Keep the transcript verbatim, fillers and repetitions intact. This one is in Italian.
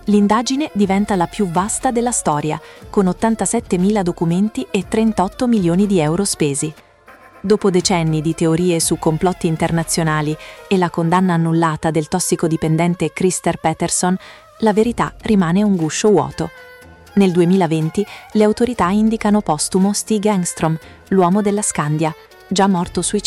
L'indagine diventa la più vasta della storia, con ottantasettemila documenti e trentotto milioni di euro spesi. Dopo decenni di teorie su complotti internazionali e la condanna annullata del tossicodipendente Christer Peterson, la verità rimane un guscio vuoto. Nel duemilaventi le autorità indicano postumo Stig Engström, l'uomo della Scandia, già morto suicidio.